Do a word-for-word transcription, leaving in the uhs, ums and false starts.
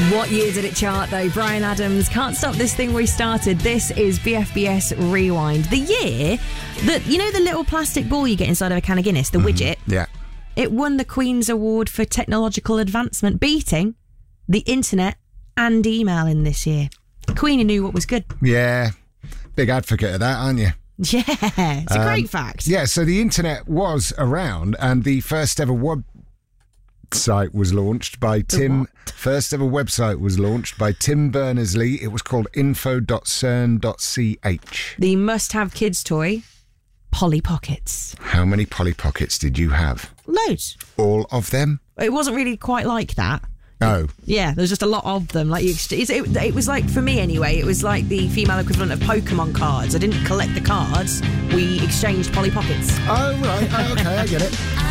What year did it chart, though? Bryan Adams, Can't Stop This Thing We Started. This is B F B S Rewind. The year that, you know the little plastic ball you get inside of a can of Guinness, the mm, widget? Yeah. It won the Queen's Award for Technological Advancement, beating the internet and emailing this year. Queenie knew what was good. Yeah. Big advocate of that, aren't you? Yeah. It's a um, great fact. Yeah, so the internet was around, and the first ever web site was launched by Tim. First ever website was launched by Tim Berners-Lee. It was called info dot cern dot c h. The must-have kids' toy, Polly Pockets. How many Polly Pockets did you have? Loads. All of them? It wasn't really quite like that. Oh. Yeah, there's just a lot of them. Like you, it, it, it was like, for me anyway, it was like the female equivalent of Pokemon cards. I didn't collect the cards. We exchanged Polly Pockets. Oh, right. Oh, okay, I get it.